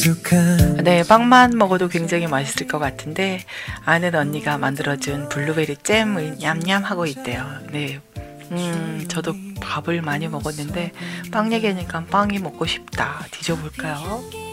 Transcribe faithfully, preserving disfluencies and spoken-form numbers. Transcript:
네, 빵만 먹어도 굉장히 맛있을 것 같은데 아는 언니가 만들어준 블루베리 잼을 냠냠 하고 있대요. 네, 음, 저도 밥을 많이 먹었는데 빵 얘기하니까 빵이 먹고 싶다. 뒤져볼까요?